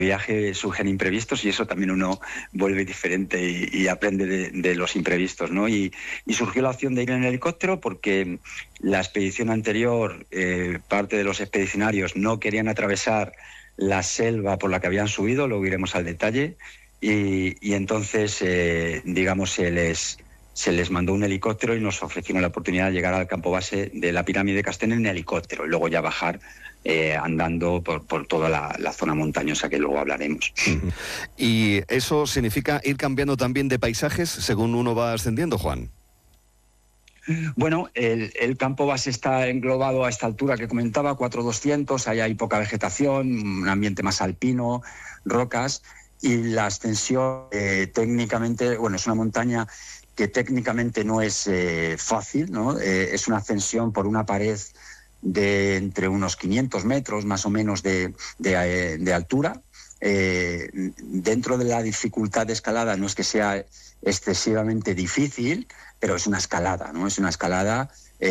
viaje surgen imprevistos y eso también uno vuelve diferente y aprende de los imprevistos, ¿no? Y surgió la opción de ir en helicóptero porque la expedición anterior, parte de los expedicionarios no querían atravesar la selva por la que habían subido, luego iremos al detalle, y entonces, digamos, se les mandó un helicóptero y nos ofrecieron la oportunidad de llegar al campo base de la pirámide de Castén en helicóptero y luego ya bajar andando por toda la zona montañosa, que luego hablaremos. ¿Y eso significa ir cambiando también de paisajes según uno va ascendiendo, Juan? Bueno, el campo base está englobado a esta altura que comentaba, 4200, ahí hay poca vegetación, un ambiente más alpino, rocas, y la ascensión técnicamente, bueno, es una montaña que técnicamente no es fácil, ¿no? Es una ascensión por una pared de entre unos 500 metros más o menos de altura. Dentro de la dificultad de escalada no es que sea excesivamente difícil, pero es una escalada, ¿no? Es una escalada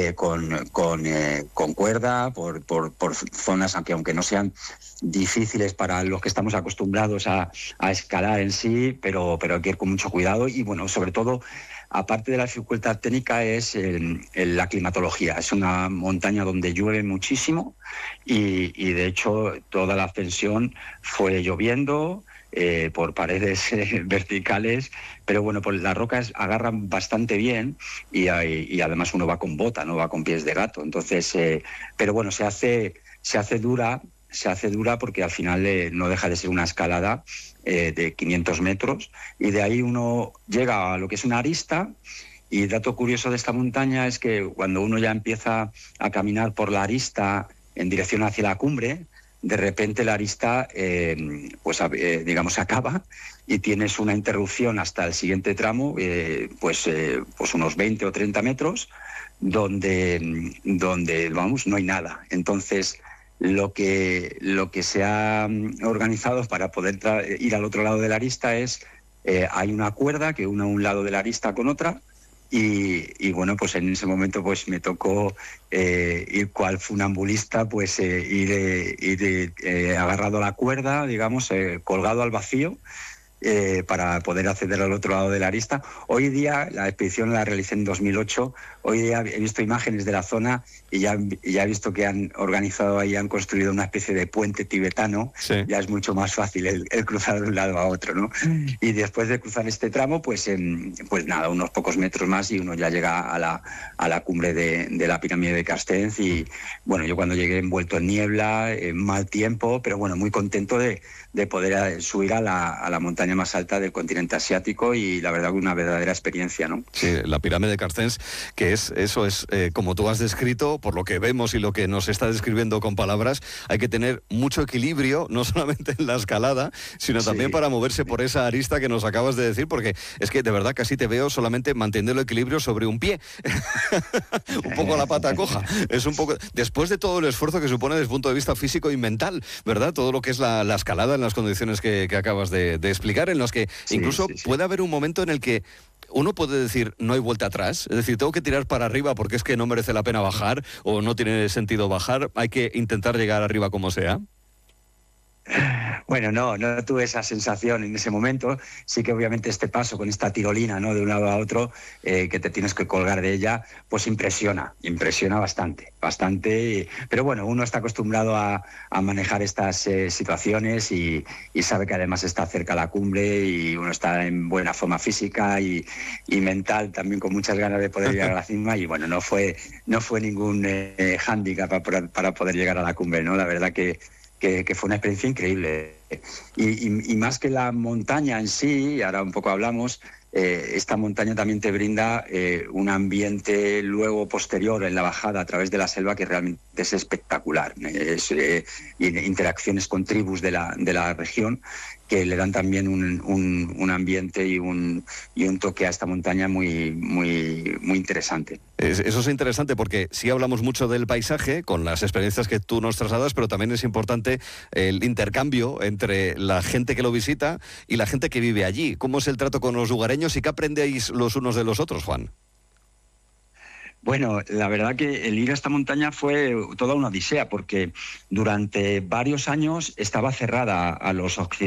con cuerda, por zonas aunque no sean difíciles para los que estamos acostumbrados a escalar en sí, pero hay que ir con mucho cuidado y, bueno, sobre todo, aparte de la dificultad técnica, es la climatología. Es una montaña donde llueve muchísimo y de hecho, toda la ascensión fue lloviendo por paredes verticales, pero bueno, pues las rocas agarran bastante bien y además uno va con bota, no va con pies de gato. Entonces, pero bueno, se hace dura porque al final no deja de ser una escalada de 500 metros y de ahí uno llega a lo que es una arista. Y dato curioso de esta montaña es que cuando uno ya empieza a caminar por la arista en dirección hacia la cumbre, de repente la arista digamos acaba y tienes una interrupción hasta el siguiente tramo, pues unos 20 o 30 metros, donde vamos, no hay nada. Entonces, lo que se ha organizado para poder ir al otro lado de la arista es, hay una cuerda que une un lado de la arista con otra, y bueno, pues en ese momento pues me tocó ir cual funambulista, pues ir agarrado a la cuerda, digamos, colgado al vacío, para poder acceder al otro lado de la arista. Hoy día, la expedición la realicé en 2008, hoy día he visto imágenes de la zona y ya he visto que han organizado ahí, han construido una especie de puente tibetano, sí. Ya es mucho más fácil el cruzar de un lado a otro, ¿no? Y después de cruzar este tramo, pues nada, unos pocos metros más y uno ya llega a la cumbre de la pirámide de Castén. Y bueno, yo cuando llegué envuelto en niebla, en mal tiempo, pero bueno, muy contento de poder subir a la montaña más alta del continente asiático y la verdad que una verdadera experiencia, ¿no? Sí, la pirámide de Castén, que es como tú has descrito, por lo que vemos y lo que nos está describiendo con palabras, hay que tener mucho equilibrio, no solamente en la escalada, sino también para moverse por esa arista que nos acabas de decir, porque es que de verdad casi te veo solamente manteniendo el equilibrio sobre un pie, un poco la pata coja, es un poco, después de todo el esfuerzo que supone desde el punto de vista físico y mental, ¿verdad? Todo lo que es la escalada en las condiciones que acabas de explicar, en los que incluso puede haber un momento en el que uno puede decir, no hay vuelta atrás, es decir, tengo que tirar para arriba porque es que no merece la pena bajar o no tiene sentido bajar, hay que intentar llegar arriba como sea. Bueno, no tuve esa sensación en ese momento. Sí que obviamente este paso con esta tirolina, ¿no?, de un lado a otro, que te tienes que colgar de ella, pues impresiona bastante. Pero bueno, uno está acostumbrado a manejar estas situaciones y sabe que además está cerca a la cumbre y uno está en buena forma física y mental, también con muchas ganas de poder llegar a la cima. Y bueno, no fue ningún hándicap para poder llegar a la cumbre, ¿no? La verdad que fue una experiencia increíble. Y más que la montaña en sí, ahora un poco hablamos, esta montaña también te brinda un ambiente luego posterior en la bajada a través de la selva que realmente es espectacular. Interacciones con tribus de la región que le dan también un ambiente y un toque a esta montaña muy, muy, muy interesante. Eso es interesante porque sí hablamos mucho del paisaje con las experiencias que tú nos trasladas, pero también es importante el intercambio entre la gente que lo visita y la gente que vive allí. ¿Cómo es el trato con los lugareños y qué aprendéis los unos de los otros, Juan? Bueno, la verdad que el ir a esta montaña fue toda una odisea porque durante varios años estaba cerrada a los occidentales.